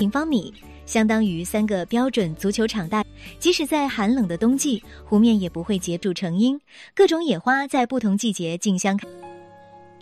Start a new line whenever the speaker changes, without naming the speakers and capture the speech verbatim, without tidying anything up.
平方米，相当于三个标准足球场大。即使在寒冷的冬季，湖面也不会结住成荫，各种野花在不同季节竞相开。